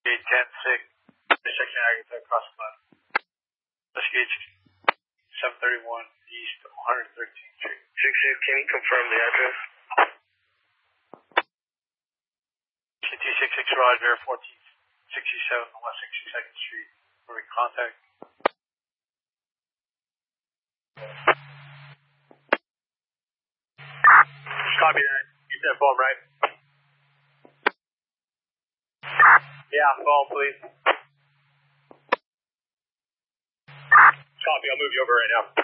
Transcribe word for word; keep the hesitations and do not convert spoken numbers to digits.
eight ten six, intersection Agatha, across the line. Gauge seven thirty-one East one hundred thirteenth Street. six six, can you confirm the address? C T six six Roger, fourteen sixty-seven West sixty-second Street. Where we contact. Copy that. You said phone, right? Yeah, phone, please. Copy, I'll move you over right now.